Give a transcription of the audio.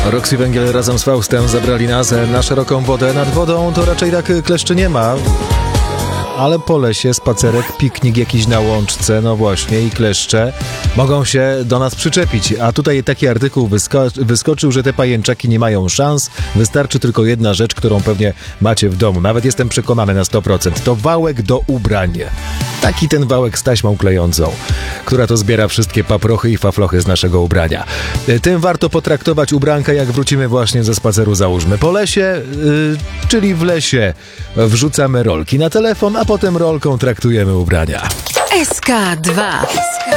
Roxy Węgiel razem z Faustem zabrali nas na szeroką wodę. Nad wodą to raczej tak kleszczy nie ma. Ale po lesie, spacerek, piknik jakiś na łączce, no właśnie, i kleszcze mogą się do nas przyczepić. A tutaj taki artykuł wyskoczył, że te pajęczaki nie mają szans. Wystarczy tylko jedna rzecz, którą pewnie macie w domu. Nawet jestem przekonany na 100%. To wałek do ubrań. Taki ten wałek z taśmą klejącą, która to zbiera wszystkie paprochy i faflochy z naszego ubrania. Tym warto potraktować ubranka, jak wrócimy właśnie ze spaceru, załóżmy. Po lesie, czyli w lesie, wrzucamy rolki na telefon, a potem rolką traktujemy ubrania. SK2